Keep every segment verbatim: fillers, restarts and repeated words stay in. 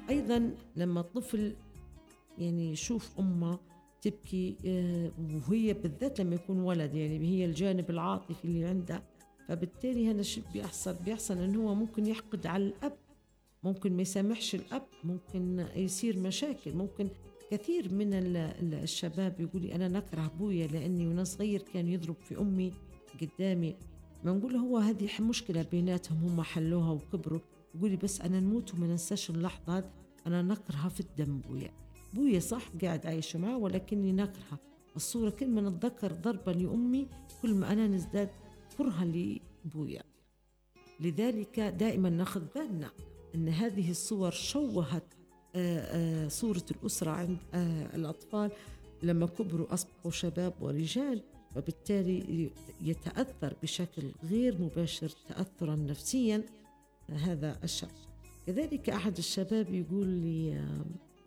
أيضا لما الطفل يعني يشوف أمه تبكي، آه، وهي بالذات لما يكون ولد، يعني هي الجانب العاطفي اللي عنده، فبالتالي هنا شو بيحصل بيحصل إنه هو ممكن يحقد على الأب، ممكن ما يسامحش الأب، ممكن يصير مشاكل. ممكن كثير من ال- ال- الشباب يقول لي أنا نكره أبويا لأني وأنا صغير كان يضرب في أمي قدامي. ما نقول له هو هذه ح- مشكلة بيناتهم، هم حلوها وكبروا. يقول لي بس أنا نموت وما ننساش اللحظة هذه، أنا نكرهها في الدم بويا. بويا صح قاعد عايشة معه ولكني نكرهها. الصورة كل ما نتذكر ضربة لأمي كل ما أنا نزداد كرها لبويا. لذلك دائما ناخذ بالنا أن هذه الصور شوهت آه، آه، صورة الأسرة عند آه، الأطفال لما كبروا أصبحوا شباب ورجال، وبالتالي يتأثر بشكل غير مباشر تأثرا نفسيا هذا الشاب. كذلك أحد الشباب يقول لي آه،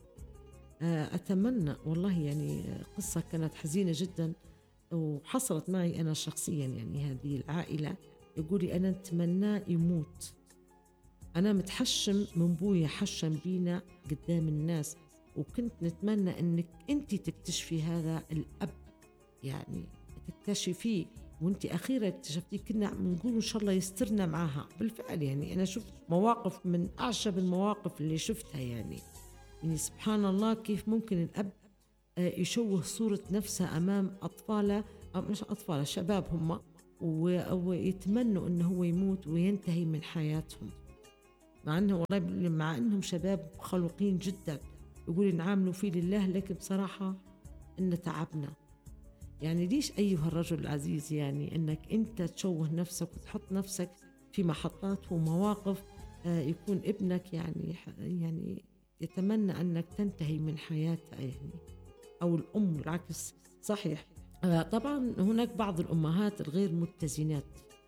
آه، أتمنى والله، يعني قصة كانت حزينة جدا وحصلت معي أنا شخصيا، يعني هذه العائلة. يقول لي أنا أتمنى يموت، أنا متحشم من بويا، حشم بينا قدام الناس، وكنت نتمنى أنك أنت تكتشفي هذا الأب، يعني تكتشفيه، وانت أخيرا اكتشفتي. كنا بنقول إن شاء الله يسترنا معها. بالفعل يعني أنا شفت مواقف من أعجب المواقف اللي شفتها، يعني يعني سبحان الله كيف ممكن الأب آه، يشوه صورة نفسه أمام أطفاله، أو مش أطفاله، شباب هم، و- ويتمنوا أنه هو يموت وينتهي من حياتهم، مع أنه والله مع أنهم شباب خلوقين جدا. يقول نعاملوا فيه لله، لكن بصراحة إن تعبنا. يعني ليش أيها الرجل العزيز يعني أنك أنت تشوه نفسك وتحط نفسك في محطات ومواقف آه، يكون ابنك يعني ح- يعني يتمنى أنك تنتهي من حياته، يعني أو الأم العكس. صحيح. آه، طبعا هناك بعض الأمهات الغير متزنات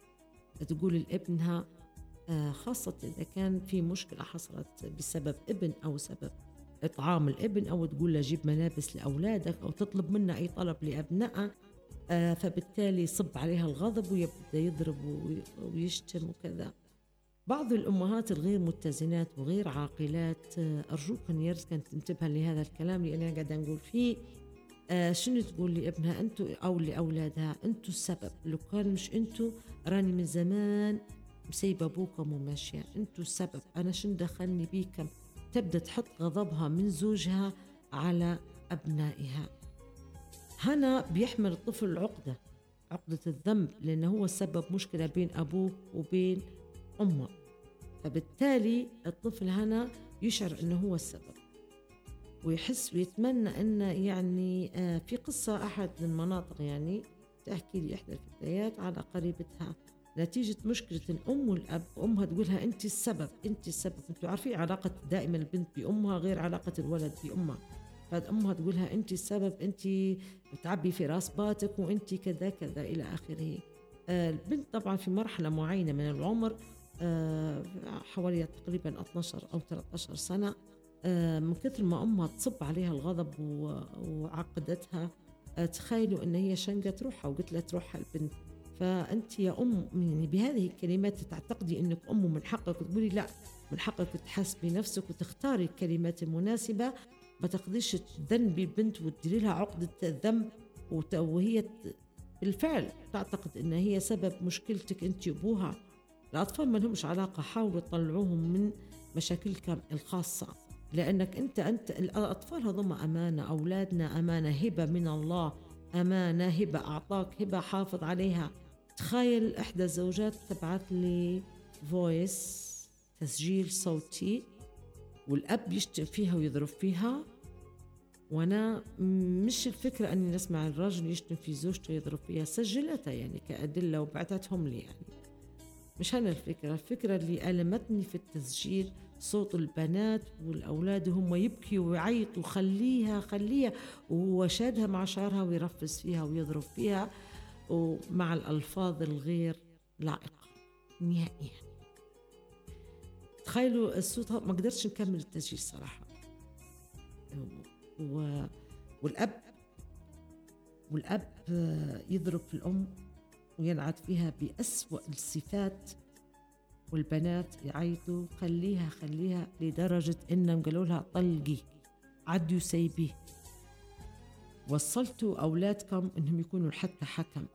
تقول لابنها، آه، خاصة إذا كان في مشكلة حصلت بسبب ابن أو سبب إطعام الابن، أو تقول له جيب ملابس لأولادك، أو تطلب منه أي طلب لأبنائه، آه، فبالتالي يصب عليها الغضب ويبدأ يضرب وي- ويشتم وكذا. بعض الأمهات الغير متزنات وغير عاقلات، آه، أرجوك أن يرزقن تنتبه لهذا الكلام اللي أنا قاعدة نقول فيه. آه شنو تقول لابنها أنتوا أو لأولادها أنتوا السبب، لو كان مش أنتوا راني من زمان مسيبة أبوكم وماشية، أنتوا السبب، أنا شن دخلني بيكم. تبدأ تحط غضبها من زوجها على أبنائها. هنا بيحمل الطفل عقدة، عقدة الذنب، لأنه هو سبب مشكلة بين أبوه وبين أمه، فبالتالي الطفل هنا يشعر أنه هو السبب، ويحس ويتمنى أن يعني آه، في قصة أحد المناطق يعني تحكي لي إحدى الفتيات على قريبتها نتيجة مشكلة الأم والأب، أمها تقولها أنت السبب أنت السبب. أنتوا عارفين علاقة دائما البنت بأمها غير علاقة الولد بأمها، فأمها تقولها أنت السبب، أنت بتعبي في راس باتك، وأنت كذا كذا إلى آخره. آه، البنت طبعا في مرحلة معينة من العمر، آه، حوالي تقريبا اثناشر أو ثلاثة عشر سنة، آه، من كثر ما أمها تصب عليها الغضب و- وعقدتها، آه، تخيلوا أن هي شنقت روحها وقتلت روحها البنت. فأنت يا أم يعني بهذه الكلمات تعتقدي أنك أم، من حقك تقولي لا، من حقك تحاسبي نفسك وتختاري الكلمات المناسبة. ما تقدريش تذنبي البنت وتديري لها عقدة الذنب، وت- وهي ت- بالفعل تعتقد أن هي سبب مشكلتك أنت وأبوها. الأطفال ما لهمش علاقة، حاولوا تطلعوهم من مشاكلكم الخاصة، لأنك أنت أنت الأطفال هذوم أمانة، أولادنا أمانة، هبة من الله، أمانة، هبة أعطاك هبة حافظ عليها. تخيل إحدى الزوجات تبعث لي فويس، تسجيل صوتي، والأب يشتم فيها ويضرب فيها، وأنا مش الفكرة أني نسمع الرجل يشتم في زوجته ويضرب فيها، سجلتها يعني كأدلة وبعتتهم لي، يعني مش أنا الفكرة. الفكرة اللي ألمتني في التسجيل صوت البنات والأولاد هم يبكي ويعيطوا، خليها خليها، وهو شادها مع شعرها ويرفس فيها ويضرب فيها، ومع الألفاظ الغير لائقة نهائيا. تخيلوا الصوت، ما قدرتش نكمل التسجيل صراحة. و... والأب والأب يضرب في الأم ويلعب فيها بأسوأ الصفات، والبنات يعيطوا خليها خليها لدرجة إنهم قالوا لها طلقي عدوا سيبيه. وصلتوا أولادكم إنهم يكونوا حتى حكم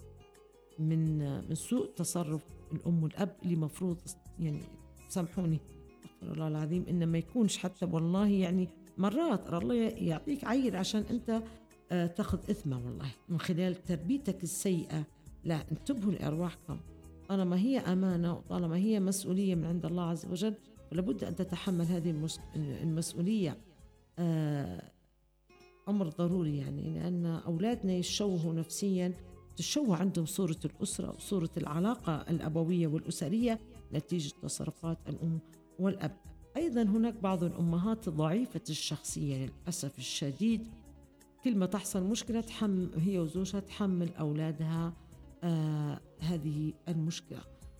من من سوء تصرف الأم والأب اللي مفروض يعني سامحوني استغفر الله العظيم إن ما يكونش حتى والله يعني مرات الله يعطيك عيل عشان أنت آه تاخذ إثمه والله من خلال تربيتك السيئة. لا انتبهوا لأرواحكم، طالما هي أمانة وطالما هي مسؤولية من عند الله عز وجل فلابد أن تتحمل هذه المس... المسؤولية. آه أمر ضروري يعني لأن أولادنا يشوهوا نفسيا، تشوه عندهم صورة الأسرة وصورة العلاقة الأبوية والأسرية نتيجة تصرفات الأم والأب. أيضا هناك بعض الأمهات ضعيفة الشخصية للأسف الشديد، كل ما تحصل مشكلة تحمل هي وزوجها تحمل أولادها آه هذه المشكلة،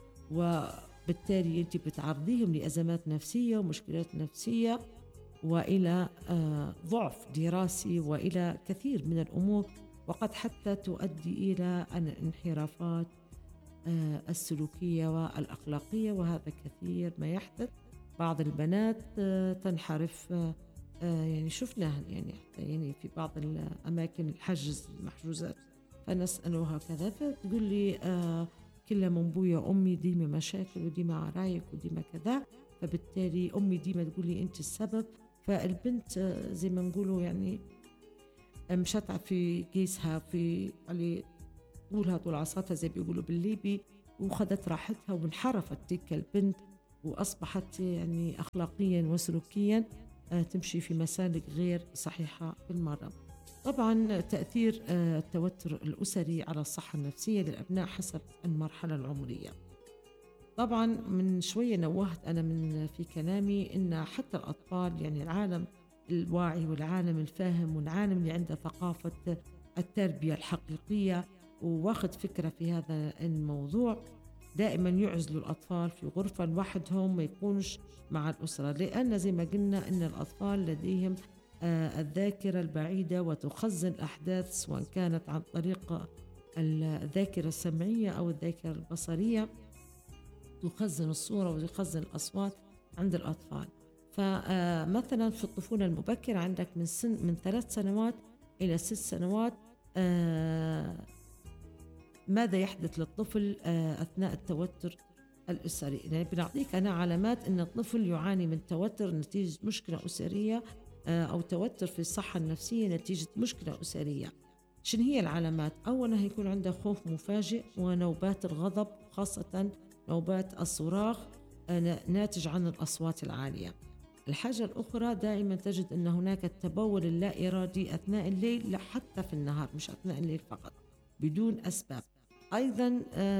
وبالتالي أنت بتعرضيهم لأزمات نفسية ومشكلات نفسية وإلى آه ضعف دراسي وإلى كثير من الأمور، وقد حتى تؤدي إلى الانحرافات آه السلوكية والأخلاقية، وهذا كثير ما يحدث. بعض البنات آه تنحرف آه آه يعني شفناها يعني حتى يعني في بعض الأماكن الحجز المحجوزات فنسألها كذا فتقول لي آه كلها من بويا أمي ديما مشاكل وديما عرايك وديما كذا، فبالتالي أمي ديما تقول لي أنت السبب. فالبنت آه زي ما نقولوا يعني مشتعة في قيسها في علي طولها طول عصاتها زي بيقولوا بالليبي، وخذت راحتها وانحرفت تلك البنت وأصبحت يعني أخلاقيا وسلوكيا آه تمشي في مسالك غير صحيحة بالمرة. طبعا تأثير آه التوتر الأسري على الصحة النفسية للأبناء حسب المرحلة العمرية. طبعا من شوية نوهت أنا من في كلامي إن حتى الأطفال يعني العالم الواعي والعالم الفاهم والعالم اللي عنده ثقافة التربية الحقيقية وواخد فكرة في هذا الموضوع دائما يعزلوا الأطفال في غرفة لوحدهم ما يكونش مع الأسرة، لأن زي ما قلنا أن الأطفال لديهم آه الذاكرة البعيدة وتخزن الأحداث سواء كانت عن طريق الذاكرة السمعية أو الذاكرة البصرية، تخزن الصورة وتخزن الأصوات عند الأطفال. فمثلا في الطفولة المبكرة عندك من سن من ثلاث سنوات إلى ست سنوات آه ماذا يحدث للطفل آه أثناء التوتر الأسري؟ يعني بنعطيك أنا علامات أن الطفل يعاني من توتر نتيجة مشكلة أسرية آه أو توتر في الصحة النفسية نتيجة مشكلة أسرية. شنو هي العلامات؟ أولا هيكون عنده خوف مفاجئ ونوبات الغضب خاصة نوبات الصراخ آه ناتج عن الأصوات العالية. الحاجة الأخرى دائما تجد أن هناك التبول اللا إرادي أثناء الليل لا حتى في النهار مش أثناء الليل فقط بدون أسباب. أيضا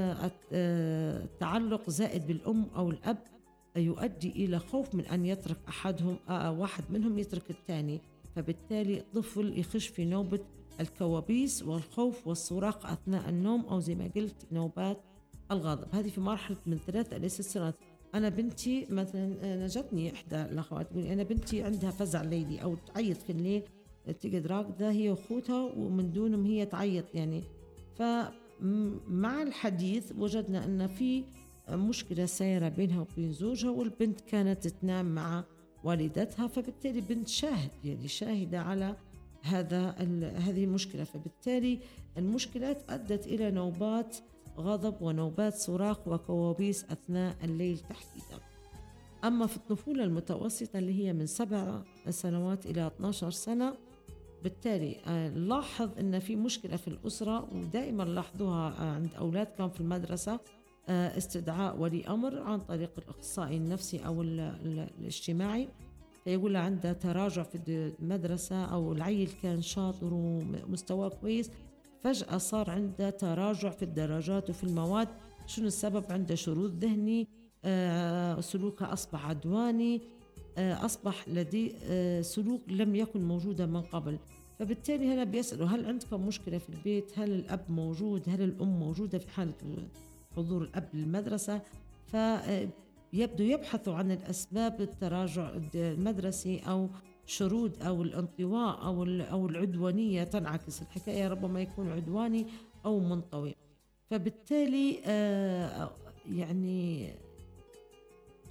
التعلق زائد بالأم أو الأب يؤدي إلى خوف من أن يترك أحدهم أو واحد منهم يترك الثاني، فبالتالي الطفل يخش في نوبة الكوابيس والخوف والصراخ أثناء النوم أو زي ما قلت نوبات الغضب. هذه في مرحلة من ثلاثة إلى ست سنوات. أنا بنتي مثلا نجتني إحدى الأخوات تقول أنا بنتي عندها فزع ليلي أو تعيط في الليل تقعد راقدة هي وأخوتها ومن دونهم هي تعيط يعني. فمع الحديث وجدنا أن في مشكلة سيرة بينها وبين زوجها والبنت كانت تنام مع والدتها، فبالتالي بنت شاهد يعني شاهدة على هذا هذه المشكلة، فبالتالي المشكلات أدت إلى نوبات غضب ونوبات صراخ وكوابيس أثناء الليل تحديدا. أما في الطفولة المتوسطة اللي هي من سبع سنوات إلى اثنتي عشرة سنة بالتالي نلاحظ أن في مشكلة في الأسرة، ودائما لاحظوها عند أولادكم في المدرسة استدعاء ولي أمر عن طريق الأخصائي النفسي أو الاجتماعي فيقول عنده تراجع في المدرسة أو العيل كان شاطر ومستواه كويس فجأة صار عنده تراجع في الدرجات وفي المواد. شنو السبب؟ عنده شرود ذهني، آه، سلوكه أصبح عدواني، آه، أصبح لديه آه، سلوك لم يكن موجودا من قبل. فبالتالي هنا بيسألوا هل عندكم مشكلة في البيت؟ هل الأب موجود؟ هل الأم موجودة في حالة حضور الأب للمدرسة؟ فيبدو يبحثوا عن الأسباب التراجع المدرسي أو شرود أو الانطواء أو أو العدوانية تنعكس الحكاية، ربما يكون عدواني أو منطوي. فبالتالي آه يعني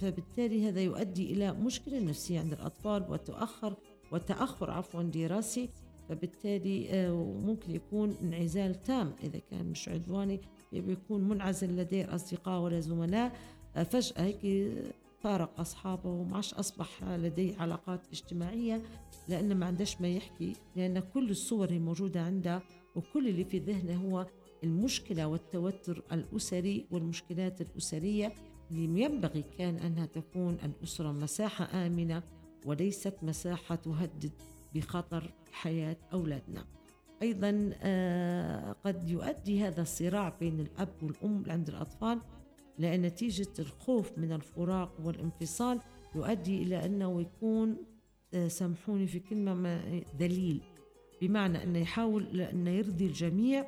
فبالتالي هذا يؤدي إلى مشكلة نفسية عند الأطفال وتأخر وتأخر عفوا دراسي. فبالتالي آه، ممكن يكون انعزال تام إذا كان مش عدواني، بيكون منعزل لديه أصدقاء ولا زملاء. آه، فجأة هيك فارق أصحابه وما عادش أصبح لديه علاقات اجتماعية، لأنه ما عندش ما يحكي، لأن كل الصور الموجودة عنده وكل اللي في ذهنه هو المشكلة والتوتر الأسري والمشكلات الأسرية، اللي ينبغي كان أنها تكون الأسرة مساحة آمنة وليست مساحة تهدد بخطر حياة أولادنا. أيضا آه، قد يؤدي هذا الصراع بين الأب والأم عند الأطفال، لأن نتيجة الخوف من الفراق والانفصال يؤدي إلى أنه يكون آه، سامحوني في كلمة ما ذليل، بمعنى أنه يحاول أنه يرضي الجميع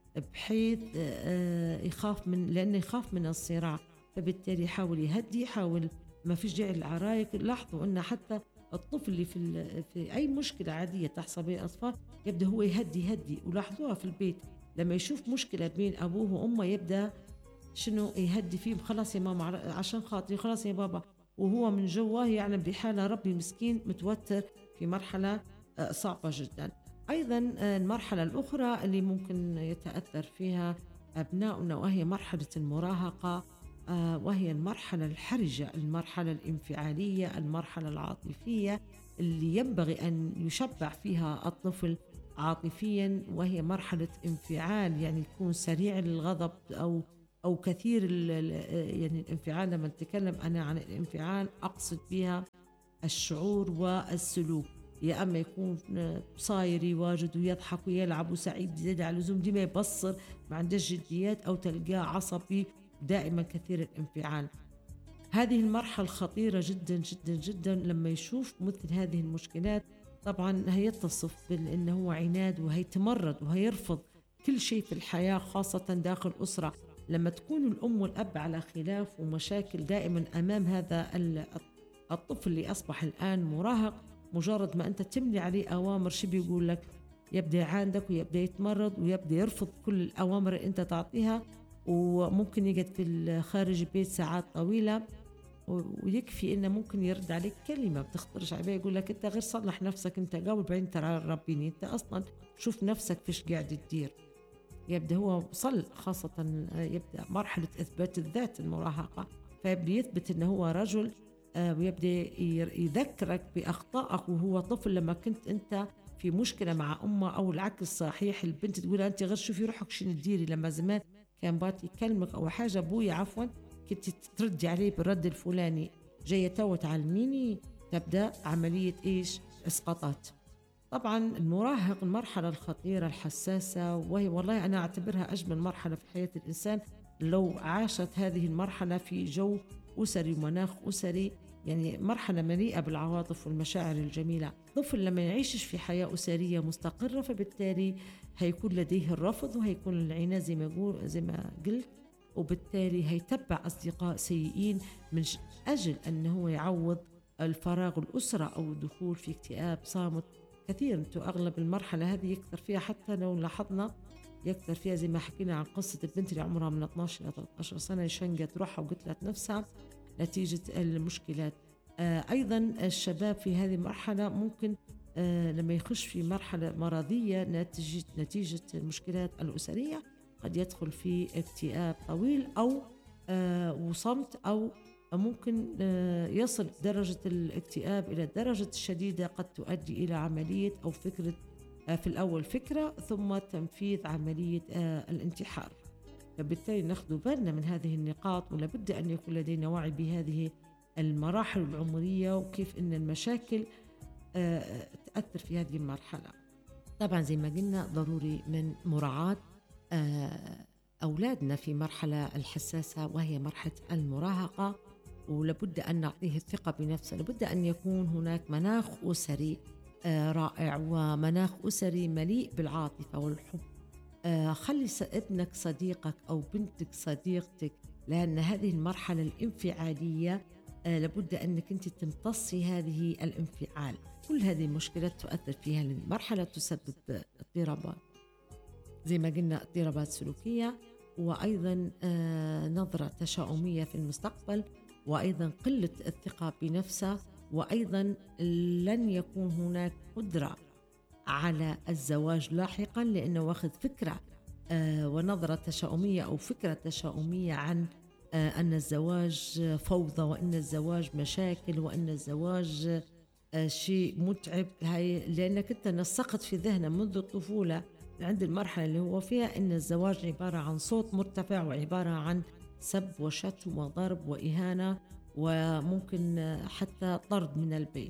بحيث آه، يخاف من، لأنه يخاف من الصراع، فبالتالي يحاول يهدي، يحاول ما فيش داعي للعرايك. لاحظوا أن حتى الطفل اللي في, ال- في أي مشكلة عادية تحصل بين الأطفال يبدأ هو يهدي يهدي، ولاحظوها في البيت لما يشوف مشكلة بين أبوه وأمه يبدأ شنو يهدي فيه، خلاص يا ماما ع- عشان خاطري، خلاص يا بابا، وهو من جواه يعلم بحالة ربي مسكين متوتر في مرحلة آه، صعبة جدا. أيضا آه، المرحلة الأخرى اللي ممكن يتأثر فيها أبناؤنا وهي مرحلة المراهقة، آه، وهي المرحلة الحرجة، المرحلة الانفعالية، المرحلة العاطفية اللي ينبغي أن يشبع فيها الطفل عاطفيا، وهي مرحلة انفعال، يعني يكون سريع الغضب أو أو كثير ال- ال- يعني الانفعال. لما نتكلم أنا عن الانفعال أقصد بها الشعور والسلوك، يا أما يكون صاير يواجد ويضحك ويلعب وسعيد زيادة على اللزوم، دي ما يبصر ما عندهش جديات، أو تلقاه عصبي دائما كثير الانفعال. هذه المرحلة خطيرة جدا جدا جدا. لما يشوف مثل هذه المشكلات طبعا هيتصف بأنه هو عناد وهيتمرد وهيرفض كل شيء في الحياة، خاصة داخل أسرة. لما تكون الأم والأب على خلاف ومشاكل دائما أمام هذا ال- الطفل اللي أصبح الآن مراهق، مجرد ما أنت تملي عليه أوامر شو بيقول لك؟ يبدأ يعاندك ويبدأ يتمرد ويبدأ يرفض كل الأوامر اللي أنت تعطيها، وممكن يقعد في خارج البيت ساعات طويلة. و- ويكفي إنه ممكن يرد عليك كلمة بتخطرش على بالك، يقول لك أنت غير صلح نفسك، أنت قبل بعدين ترى ربيني، أنت أصلا شوف نفسك فيش قاعد تدير. يبدأ هو وصل، خاصة يبدأ مرحلة إثبات الذات المراهقة، فيبدأ يثبت أنه هو رجل، آه، ويبدأ ير- يذكرك بأخطائك وهو طفل، لما كنت أنت في مشكلة مع أمه، أو العكس صحيح، البنت تقول أنت غير شوفي روحك شنو تديري. لما زمان كان بات يكلمك أو حاجة أبوي عفوا كنت تردي عليه بالرد الفلاني، جاية تو تعلميني، تبدأ عملية إيش؟ إسقاطات. طبعا المراهق المرحلة الخطيرة الحساسة، وهي والله أنا أعتبرها أجمل مرحلة في حياة الإنسان لو عاشت هذه المرحلة في جو أسري ومناخ أسري، يعني مرحلة مليئة بالعواطف والمشاعر الجميلة. طفل لما يعيشش في حياة أسرية مستقرة فبالتالي هيكون لديه الرفض وهيكون العناد زي ما يقول زي ما قلت، وبالتالي هيتبع أصدقاء سيئين من ش- أجل أنه يعوض الفراغ الأسرة أو الدخول في اكتئاب صامت. كثير انتو اغلب المرحله هذه يكثر فيها، حتى لو لاحظنا يكثر فيها زي ما حكينا عن قصه البنت اللي عمرها من اثناشر الى ثلاثة عشر سنه شنقت روحها وقتلت نفسها نتيجه المشكلات. آه ايضا الشباب في هذه المرحله ممكن آه لما يخش في مرحله مرضيه نتيجه نتيجه المشكلات الاسريه قد يدخل في اكتئاب طويل، او آه وصمت، او ممكن آه، يصل درجة الاكتئاب إلى الدرجة الشديدة قد تؤدي إلى عملية أو فكرة، آه، في الأول فكرة ثم تنفيذ عملية آه، الانتحار. فبالتالي ناخذ بالنا من هذه النقاط، ولابد أن يكون لدينا وعي بهذه المراحل العمرية وكيف أن المشاكل آه، تأثر في هذه المرحلة. طبعا زي ما قلنا ضروري من مراعاة آه، أولادنا في مرحلة الحساسة وهي مرحلة المراهقة، ولابد أن نعطيه الثقة بنفسه. لابد أن يكون هناك مناخ أسري آه، رائع، ومناخ أسري مليء بالعاطفة والحب. آه، خلي س- ابنك صديقك أو بنتك صديقتك، لأن هذه المرحلة الانفعالية آه، لابد أنك أنت تمتصي هذه الانفعال. كل هذه المشكلات تؤثر فيها، لأن المرحلة تسبب اضطرابات زي ما قلنا، اضطرابات سلوكية، وأيضا آه، نظرة تشاؤمية في المستقبل، وأيضا قلة الثقة بنفسه، وأيضا لن يكون هناك قدرة على الزواج لاحقا، لأنه واخذ فكرة آه، ونظرة تشاؤمية أو فكرة تشاؤمية عن آه، أن الزواج فوضى، وأن الزواج مشاكل، وأن الزواج آه، شيء متعب. هاي لأنك أنت نسقت في ذهنه منذ الطفولة عند المرحلة اللي هو فيها أن الزواج عبارة عن صوت مرتفع، وعبارة عن سب وشتم وضرب وإهانة، وممكن آه، حتى طرد من البيت.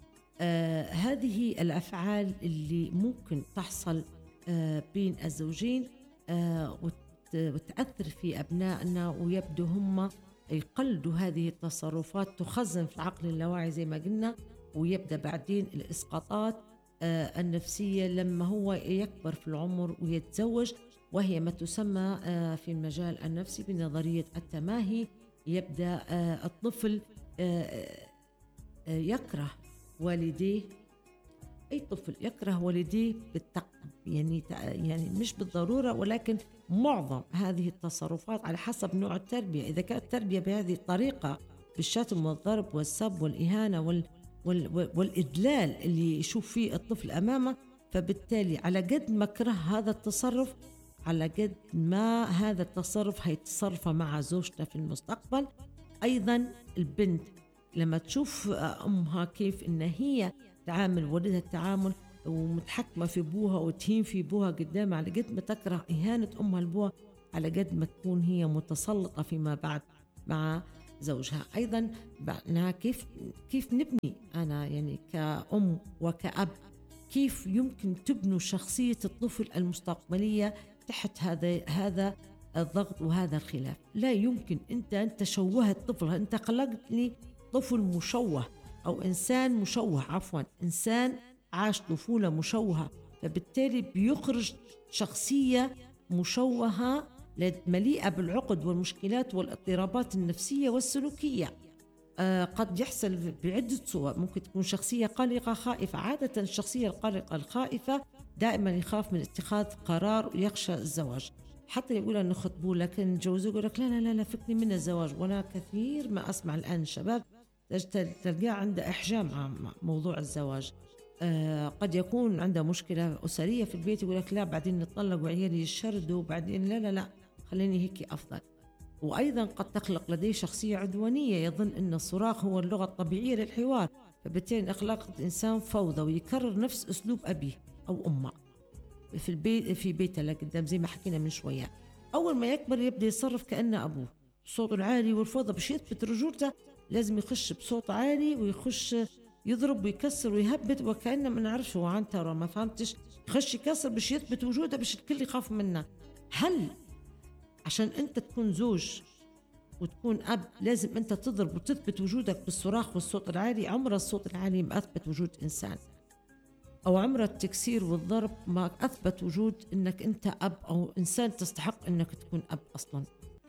آه هذه الأفعال اللي ممكن تحصل آه بين الزوجين آه وت- وتأثر في أبنائنا، ويبدو هم يقلدوا هذه التصرفات، تخزن في العقل اللاواعي زي ما قلنا، ويبدأ بعدين الإسقاطات آه النفسية لما هو يكبر في العمر ويتزوج، وهي ما تسمى آه في المجال النفسي بنظرية التماهي. يبدأ آه الطفل آه آه، يكره والديه. أي طفل يكره والديه بالتق... يعني تع- يعني مش بالضرورة، ولكن معظم هذه التصرفات على حسب نوع التربية. إذا كانت التربية بهذه الطريقة بالشتم والضرب والسب والإهانة وال... وال... وال- والإدلال اللي يشوف فيه الطفل أمامه، فبالتالي على قد ما كره هذا التصرف، على قد ما هذا التصرف هيتصرف مع زوجته في المستقبل. أيضا البنت لما تشوف أمها كيف إن هي تعامل والدها التعامل ومتحكمة في أبوها وتهين في أبوها قدامها، على قد ما تكره إهانة أمها لأبوها، على قد ما تكون هي متسلطة فيما بعد مع زوجها. أيضا بعناها كيف كيف نبني أنا يعني كأم وكأب، كيف يمكن تبنوا شخصية الطفل المستقبلية تحت هذا هذا الضغط وهذا الخلاف. لا يمكن أنت أنت شوهت طفل، أنت خلقتني طفل مشوه أو إنسان مشوه، عفوا إنسان عاش طفولة مشوهة، فبالتالي بيخرج شخصية مشوهة مليئة بالعقد والمشكلات والاضطرابات النفسية والسلوكية. آه قد يحصل بعدة صور، ممكن تكون شخصية قلقة خائفة. عادة الشخصية القلقة الخائفة دائما يخاف من اتخاذ قرار ويخشى الزواج، حتى يقول أنه خطبوه لكن جوزه يقول لك لا لا لا لا فكني من الزواج. وأنا كثير ما أسمع الآن الشباب تلقاه عنده إحجام مع موضوع الزواج. آه قد يكون عنده مشكلة أسرية في البيت، يقول لك لا بعدين نتطلق وعيالي يشردوا، وبعدين لا لا لا خليني هيك أفضل. وأيضا قد تخلق لديه شخصية عدوانية، يظن أن الصراخ هو اللغة الطبيعية للحوار، فبالتالي أخلاق الإنسان فوضى، ويكرر نفس أسلوب أبيه أو أمه في البيت في بيته لقدام زي ما حكينا من شوية. أول ما يكبر يبدأ يتصرف كأنه أبوه، صوته العالي والفوضى باش يثبت رجولته لازم يخش بصوت عالي ويخش يضرب ويكسر ويهبط، وكأنه ما نعرفش هو عنتر ما فهمتش، يخش يكسر باش يثبت وجوده باش الكل يخاف منه. هل عشان أنت تكون زوج وتكون أب لازم أنت تضرب وتثبت وجودك بالصراخ والصوت العالي؟ عمر الصوت العالي ما أثبت وجود إنسان، أو عمر التكسير والضرب ما أثبت وجود أنك أنت أب أو إنسان تستحق أنك تكون أب أصلاً.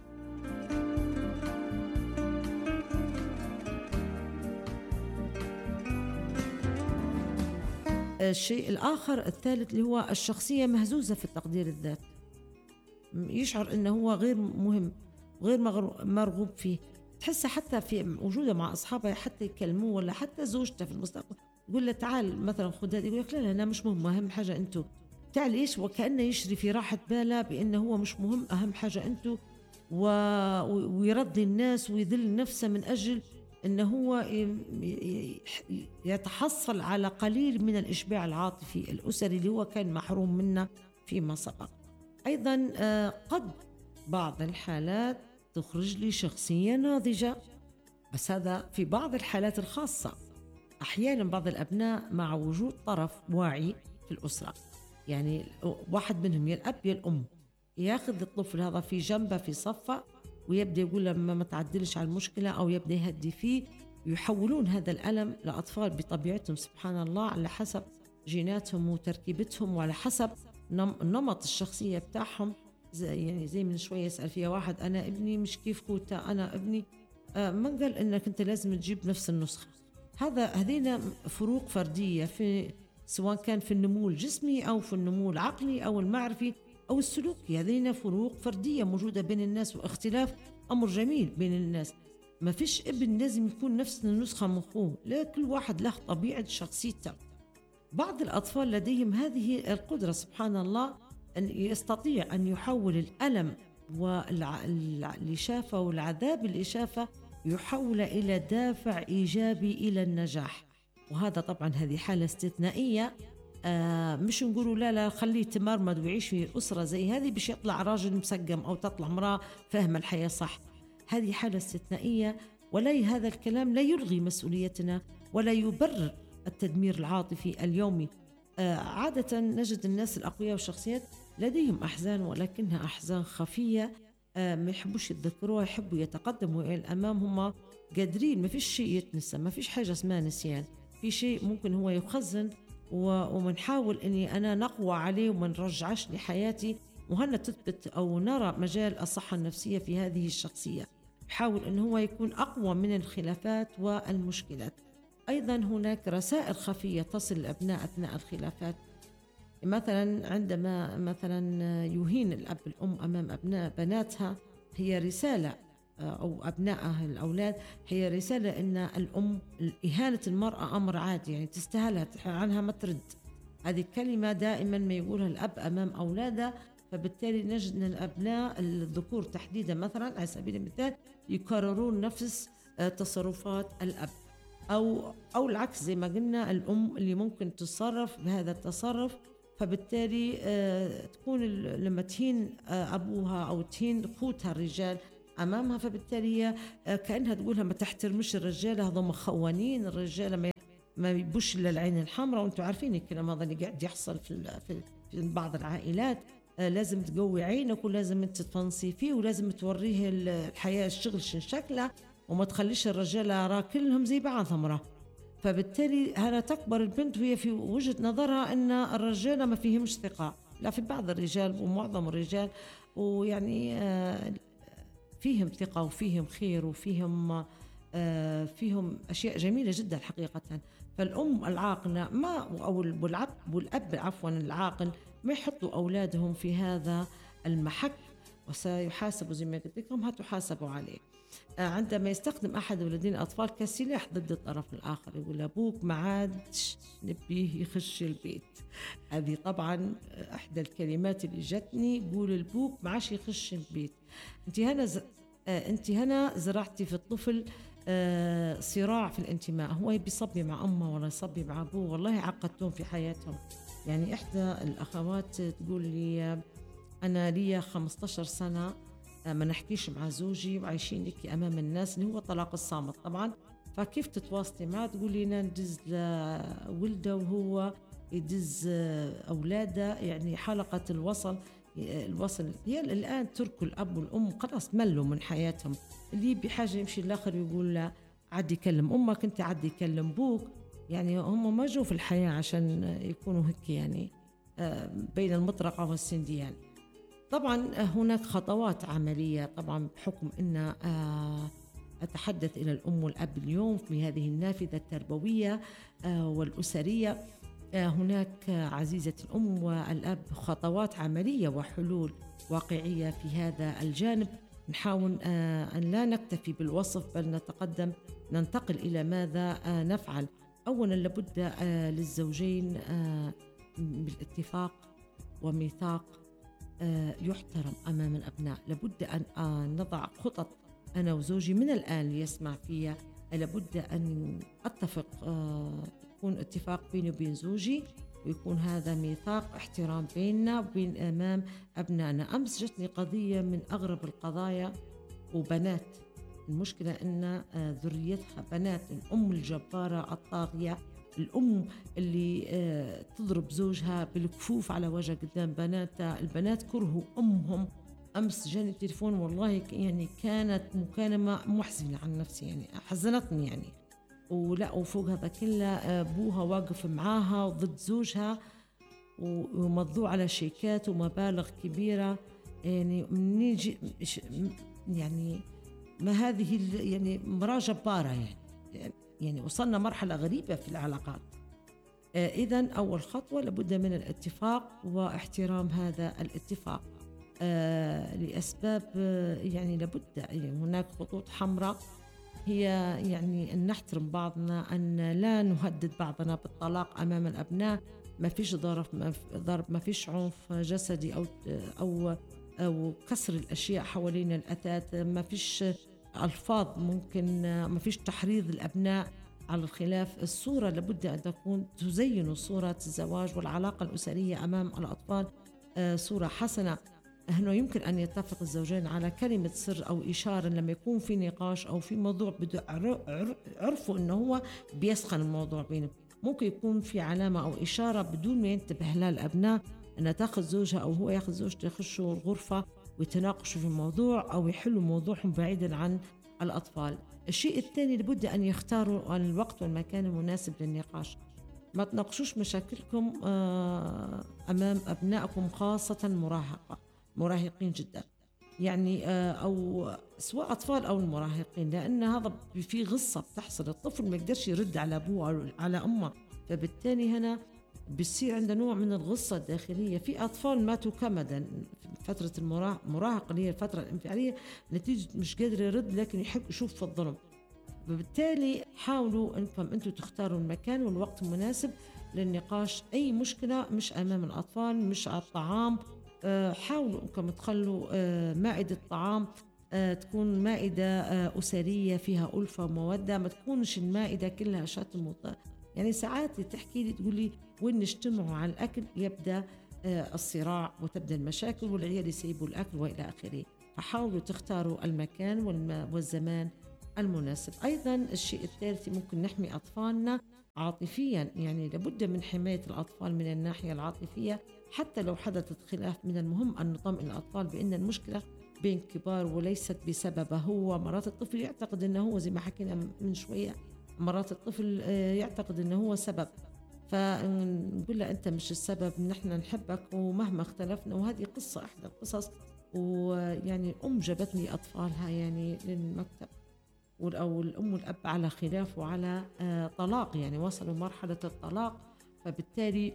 الشيء الآخر الثالث اللي هو الشخصية مهزوزة في تقدير الذات، يشعر أنه هو غير مهم غير مرغوب فيه. تحسه حتى في وجوده مع أصحابه حتى يكلموه ولا حتى زوجته في المستقبل يقول له تعال مثلا خذ هذا، يقول لك لا لا أنا مش مهم، أهم حاجة أنتو. تعال إيش؟ وكأنه يشري في راحة باله بأنه هو مش مهم، أهم حاجة أنتو، و... ويرضي الناس ويذل نفسه من أجل أنه هو يتحصل على قليل من الإشباع العاطفي الأسري اللي هو كان محروم منه فيما سبق. أيضا قد بعض الحالات تخرج لي شخصية ناضجة، بس هذا في بعض الحالات الخاصة. أحيانا بعض الأبناء مع وجود طرف واعي في الأسرة، يعني واحد منهم يا الأب يا الأم، ياخذ الطفل هذا في جنبه في صفه ويبدأ يقول لما ما تعدلش على المشكلة، أو يبدأ يهدي فيه. يحولون هذا الألم لأطفال بطبيعتهم سبحان الله على حسب جيناتهم وتركيبتهم وعلى حسب نمط الشخصية بتاعهم. زي يعني زي من شوية يسأل فيها واحد أنا ابني مش كيف كوتا، أنا ابني آه من قال إنك أنت لازم تجيب نفس النسخة. هذا هذين فروق فردية في سواء كان في النمو الجسمي أو في النمو العقلي أو المعرفي أو السلوكي. هذين فروق فردية موجودة بين الناس، واختلاف أمر جميل بين الناس. ما فيش ابن لازم يكون نفس النسخة من أخوه، لا، كل واحد له طبيعة شخصيته. بعض الأطفال لديهم هذه القدرة سبحان الله، أن يستطيع أن يحول الألم واللي شافه والعذاب اللي شافه يحول إلى دافع إيجابي إلى النجاح. وهذا طبعا هذه حالة استثنائية. آه مش نقولوا لا لا خليه تمرمد ويعيش في أسرة زي هذه باش يطلع راجل مسقم أو تطلع امرأة فاهمة الحياة صح. هذه حالة استثنائية، ولا هذا الكلام لا يلغي مسؤوليتنا ولا يبرر التدمير العاطفي اليومي. آه عادة نجد الناس الأقوياء والشخصيات لديهم أحزان، ولكنها أحزان خفية. آه ما يحبوش يتذكروها، يحبوا يتقدموا إلى الأمام، هم قادرين، ما فيش شيء يتنسى، ما فيش حاجة اسمها نسيان. في شيء ممكن هو يخزن ومنحاول أني أنا نقوى عليه وما نرجعش لحياتي، وهنا تثبت أو نرى مجال الصحة النفسية في هذه الشخصية. يحاول أنه هو يكون أقوى من الخلافات والمشكلات. أيضا هناك رسائل خفية تصل الأبناء أثناء الخلافات، مثلا عندما مثلا يهين الأب الأم أمام أبناء بناتها، هي رسالة، أو أبنائها الأولاد، هي رسالة أن الأم إهانة المرأة أمر عادي، يعني تستاهلها عنها ما ترد. هذه الكلمة دائما ما يقولها الأب أمام أولاده، فبالتالي نجد أن الأبناء الذكور تحديدا مثلا على سبيل المثال يكررون نفس تصرفات الأب، أو أو العكس زي ما قلنا الأم اللي ممكن تتصرف بهذا التصرف. فبالتالي آه تكون لما تهين آه أبوها أو تهين أخوتها الرجال أمامها، فبالتالي هي آه كأنها تقولها ما تحترمش الرجالة، هذول خوانين، الرجالة ما ما يبوش إلا العين الحمراء. وأنتم عارفين الكلام هذا اللي قاعد يحصل في في, في بعض العائلات. آه لازم تقوي عينك، ولازم أنت تفنصي فيه، ولازم توريه الحياة الشغل شن شكله، وما تخليش الرجالة را كلهم زي بعضهم را. فبالتالي هنا تكبر البنت وهي في وجهة نظرها أن الرجالة ما فيهمش ثقة. لا، في بعض الرجال ومعظم الرجال ويعني فيهم ثقة وفيهم خير وفيهم فيهم أشياء جميلة جدا حقيقة. فالأم العاقلة ما أو الأب والأب عفوا العاقل ما يحطوا أولادهم في هذا المحك، وسيحاسبوا زي ما قلت لكم هتحاسبوا عليه. عندما يستخدم أحد الولدين الأطفال كسلاح ضد الطرف الآخر، يقول أبوك ما عادش نبيه يخش البيت. هذه طبعا إحدى الكلمات اللي جتني، يقول البوك ما عادش يخش البيت. أنت هنا ز... أنت هنا زرعتي في الطفل صراع في الانتماء، هو يبي يصبي مع أمه ولا يصبي مع أبوه، والله عقدتهم في حياتهم. يعني إحدى الأخوات تقول لي أنا لي خمسة عشر سنة ما نحكيش مع زوجي وعايشين لك أمام الناس، اللي هو طلاق الصامت طبعا. فكيف تتواصلي معه؟ تقول لي أنا ندز لولده وهو يدز أولاده، يعني حلقة الوصل الوصل هي الآن تركوا الأب والأم، خلاص ملوا من حياتهم. اللي بحاجة يمشي الآخر يقول لا عدي يكلم أمك، أنت عدي يكلم بوك. يعني هم ما جو في الحياة عشان يكونوا هيك يعني بين المطرقة والسنديان. طبعا هناك خطوات عملية، طبعا بحكم أن أتحدث إلى الأم والأب اليوم في هذه النافذة التربوية والأسرية. هناك عزيزة الأم والأب خطوات عملية وحلول واقعية في هذا الجانب. نحاول أن لا نكتفي بالوصف بل نتقدم، ننتقل إلى ماذا نفعل. أولا لابد للزوجين بالاتفاق وميثاق يحترم أمام الأبناء. لابد أن نضع خطط أنا وزوجي من الآن ليسمع فيها. لابد أن أتفق، يكون اتفاق بيني وبين زوجي، ويكون هذا ميثاق احترام بيننا وبين أمام أبنائنا. أمس جتني قضية من أغرب القضايا، وبنات، المشكلة أن ذريتها بنات، الأم الجبارة الطاغية، الأم اللي تضرب زوجها بالكفوف على وجه قدام بناتها. البنات كرهوا أمهم. أمس جاني التليفون والله يعني كانت مكالمة محزنة عن نفسي، يعني حزنتني يعني. ولا وفوق هذا كله أبوها واقف معاها ضد زوجها، ومضوا على شيكات ومبالغ كبيرة. يعني نيجي يعني ما هذه يعني مرأة جبارة يعني يعني وصلنا مرحلة غريبة في العلاقات. آه إذن أول خطوة لابد من الاتفاق واحترام هذا الاتفاق آه لأسباب آه يعني لابد يعني هناك خطوط حمراء هي يعني أن نحترم بعضنا، أن لا نهدد بعضنا بالطلاق أمام الأبناء. ما فيش ضرب، ما في ضرب، ما فيش عنف جسدي أو أو أو كسر الأشياء حوالين الأثاث، ما فيش ألفاظ ممكن، ما فيش تحريض الأبناء على الخلاف. الصورة لابد أن تكون تزين صورة الزواج والعلاقة الأسرية أمام الأطفال آه، صورة حسنة. أنه يمكن أن يتفق الزوجين على كلمة سر أو إشارة لما يكون في نقاش أو في موضوع بده عر- عر- عرفوا أنه هو بيسخن الموضوع بينهم. ممكن يكون في علامة أو إشارة بدون ما ينتبه لها الأبناء، أن تأخذ زوجها أو هو يأخذ زوجته يخشوا الغرفة ويتناقشوا في الموضوع أو يحلوا موضوعهم بعيدا عن الأطفال. الشيء الثاني لابد أن يختاروا الوقت والمكان المناسب للنقاش. ما تناقشوش مشاكلكم آه، أمام أبنائكم، خاصة مراهقة مراهقين جدا، يعني آه، أو سواء أطفال أو المراهقين، لأن هذا في غصة بتحصل. الطفل ما يقدرش يرد على أبوه أو على أمه، فبالتالي هنا بيصير عنده نوع من الغصة الداخلية. في أطفال ماتوا كمدا في فترة المراهقة اللي هي الفترة الانفعالية، نتيجة مش قادر يرد لكن يحب يشوف في الظلم. وبالتالي حاولوا انكم انتم تختاروا المكان والوقت المناسب للنقاش. اي مشكله مش امام الاطفال، مش على الطعام. آه، حاولوا انكم تخلوا آه، مائده طعام آه، تكون مائده آه، اسريه فيها الفه وموده، ما تكونش المائده كلها شتم وط- يعني ساعات تحكي لي تقول لي وين نجتمعوا على الاكل يبدا آه، الصراع وتبدا المشاكل والعيال يسيبوا الاكل والى اخره. فحاولوا تختاروا المكان والم- والزمان المناسب. أيضا الشيء الثالث ممكن نحمي أطفالنا عاطفيا، يعني لابد من حماية الأطفال من الناحية العاطفية. حتى لو حدثت خلاف من المهم أن نطمئن الأطفال بأن المشكلة بين كبار وليست بسببه هو. مرات الطفل يعتقد أنه هو زي ما حكينا من شوية، مرات الطفل آه، يعتقد أنه هو سبب، فنقول له أنت مش السبب، نحن نحبك ومهما اختلفنا. وهذه قصة إحدى القصص، ويعني أم جابت لي أطفالها يعني للمكتب، أو الأم والأب على خلاف وعلى آه طلاق، يعني وصلوا مرحلة الطلاق. فبالتالي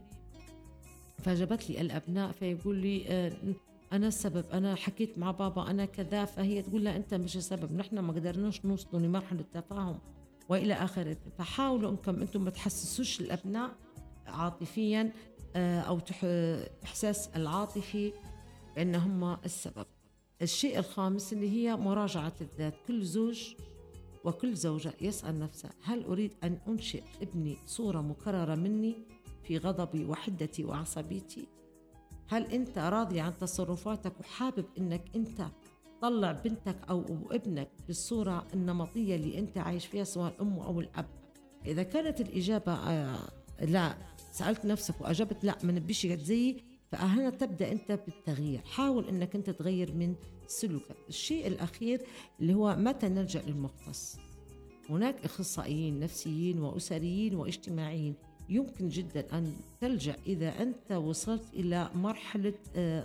فجابت لي الأبناء فيقول لي آه أنا السبب، أنا حكيت مع بابا أنا كذا. فهي تقول لها أنت مش السبب، نحن ما قدرناش نوصلوا لمرحلة تفاهم وإلى آخره. فحاولوا أنكم أنتم ما تحسسوش الأبناء عاطفيا آه أو تح... إحساس العاطفي بأن هم السبب. الشيء الخامس اللي هي مراجعة الذات. كل زوج وكل زوجة يسأل نفسه: هل أريد أن أنشئ ابني صورة مكررة مني في غضبي وحدتي وعصبيتي؟ هل أنت راضي عن تصرفاتك وحابب أنك أنت طلع بنتك أو ابنك بالصورة النمطية اللي أنت عايش فيها سواء الأم أو الأب؟ إذا كانت الإجابة آه لا، سألت نفسك وأجبت لا ما نبيش قد زيي، فهنا تبدأ أنت بالتغيير. حاول أنك أنت تغير من سلوكك. الشيء الأخير اللي هو متى نلجأ للمختص. هناك أخصائيين نفسيين وأسريين واجتماعيين يمكن جدا أن تلجأ إذا أنت وصلت إلى مرحلة آه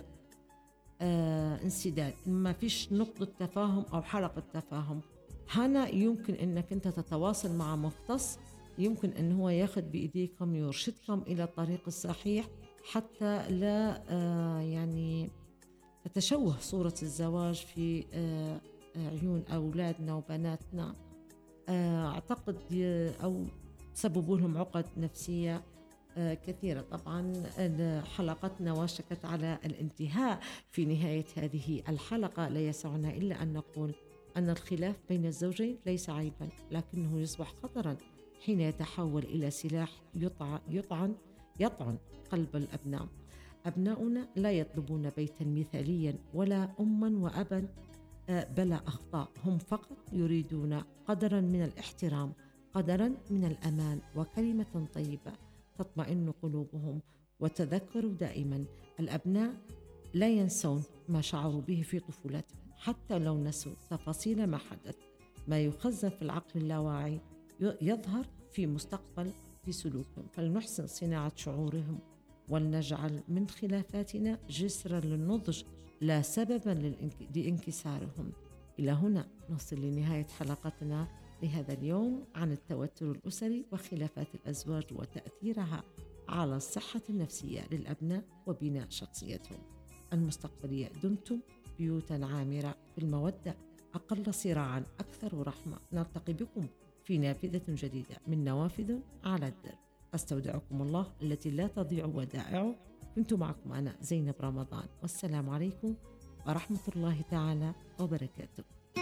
آه انسداد، ما فيش نقطة تفاهم أو حلقة تفاهم. هنا يمكن أنك أنت تتواصل مع مختص، يمكن أن هو ياخذ بإيديكم يرشدكم إلى الطريق الصحيح حتى لا آه يعني تتشوه صورة الزواج في آه عيون أولادنا وبناتنا. آه أعتقد أو سببوا لهم عقد نفسية آه كثيرة. طبعا حلقتنا وشكت على الانتهاء. في نهاية هذه الحلقة لا يسعنا إلا أن نقول أن الخلاف بين الزوجين ليس عيبا، لكنه يصبح خطرا حين يتحول إلى سلاح يطعن يطعن, يطعن قلب الأبناء. أبناؤنا لا يطلبون بيتا مثاليا ولا أما وأبا بلا أخطاء، هم فقط يريدون قدرا من الاحترام، قدرا من الأمان، وكلمة طيبة تطمئن قلوبهم. وتذكروا دائما الأبناء لا ينسون ما شعروا به في طفولتهم، حتى لو نسوا تفاصيل ما حدث. ما يخزن في العقل اللاواعي يظهر في مستقبل في سلوكهم. فلنحسن صناعة شعورهم ولنجعل من خلافاتنا جسرا للنضج لا سببا لانكسارهم. إلى هنا نصل لنهاية حلقتنا لهذا اليوم عن التوتر الأسري وخلافات الأزواج وتأثيرها على الصحة النفسية للأبناء وبناء شخصيتهم المستقبلية. دمتم بيوتا عامرة بالمودة أقل صراعا أكثر رحمة. نلتقي بكم في نافذة جديدة من نوافذ على الدرب. أستودعكم الله التي لا تضيع ودائعه. كنت معكم أنا زينب رمضان، والسلام عليكم ورحمة الله تعالى وبركاته.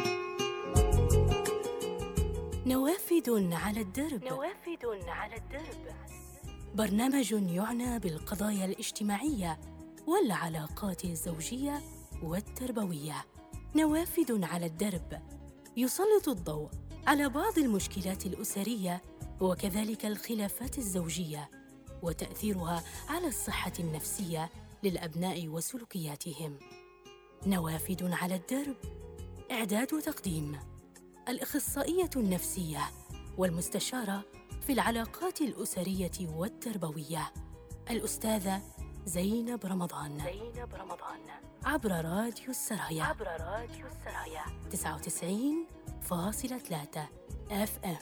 نوافذ على الدرب. نوافذ على الدرب برنامج يعنى بالقضايا الاجتماعية والعلاقات الزوجية والتربوية. نوافذ على الدرب يسلط الضوء على بعض المشكلات الأسرية وكذلك الخلافات الزوجية وتأثيرها على الصحة النفسية للأبناء وسلوكياتهم. نوافذ على الدرب، إعداد وتقديم الأخصائية النفسية والمستشارة في العلاقات الأسرية والتربوية الأستاذة زينب رمضان. زينب رمضان عبر راديو السرايا. عبر راديو السرايا تسعة وتسعين فاصلة ثلاثة اف ام.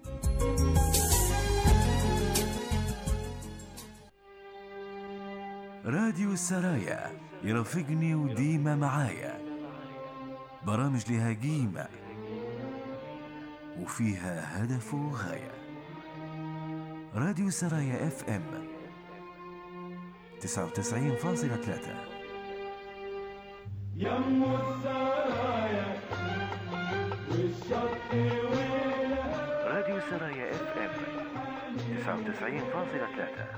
راديو السرايا يرافقني وديما معايا، برامج لها قيمة وفيها هدف وغاية. راديو السرايا اف ام تسعة وتسعين فاصلة ثلاثة. يم السرايا والشط ويلها. راديو السرايا اف ام تسعة وتسعين فاصلة ثلاثة.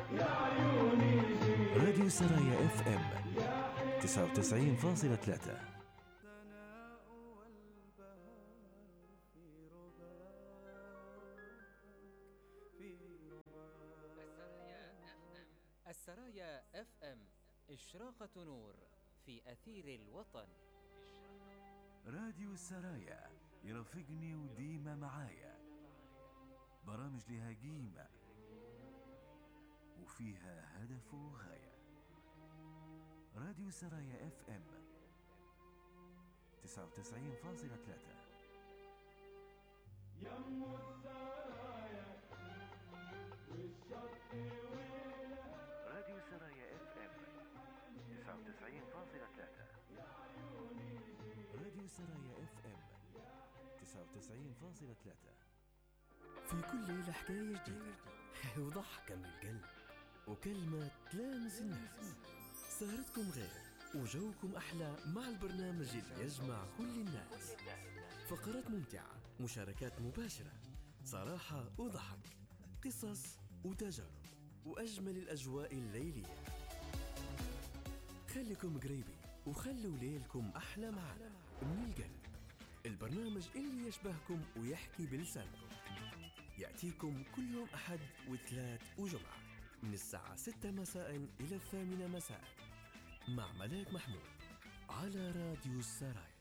راديو السرايا اف ام تسعة وتسعين فاصلة ثلاثة. السرايا اف ام، إشراقة نور في أثير الوطن. راديو السرايا يرافقني وديما معايا، برامج لها قيمة وفيها هدف وغاية. راديو السرايا اف ام تسعة وتسعين فاصلة ثلاثة. يم السرايا والشط ويلها. راديو السرايا اف ام تسعة وتسعين فاصلة ثلاثة. راديو السرايا اف ام تسعة وتسعين فاصلة ثلاثة. في كل ليلة حكاية جديدة وضحكة من القلب وكلمة تلامس النفس. سهرتكم غير وجوكم أحلى مع البرنامج اللي يجمع كل الناس. فقرات ممتعة، مشاركات مباشرة، صراحة وضحك، قصص وتجارب، وأجمل الأجواء الليلية. خليكم قريبين وخلوا ليلكم أحلى معنا من القلب. البرنامج اللي يشبهكم ويحكي بلسانكم يأتيكم كل يوم أحد وثلاث وجمعة من الساعة ستة مساء إلى الثامنة مساء مع ملاك محمود على راديو السرايا.